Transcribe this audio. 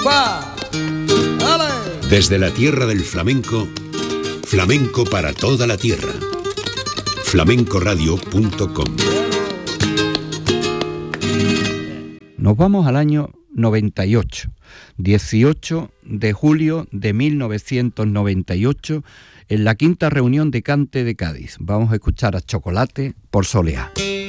¡Va! ¡Ale! Desde la tierra del flamenco, flamenco para toda la tierra. flamencoradio.com. Nos vamos al año 98, 18 de julio de 1998, en la quinta reunión de Cante de Cádiz. Vamos a escuchar a Chocolate por Soleá.